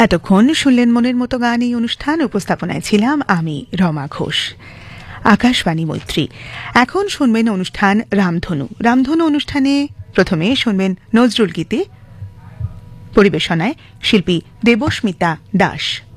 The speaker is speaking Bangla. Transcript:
এতক্ষণ শুনলেন মনের মতো গান। এই অনুষ্ঠান উপস্থাপনায় ছিলাম আমি রমা ঘোষ, আকাশবাণী মৈত্রী। এখন শুনবেন অনুষ্ঠান রামধনু। রামধনু অনুষ্ঠানে প্রথমে শুনবেন নজরুল গীতি, পরিবেশনায় শিল্পী দেবস্মিতা দাস।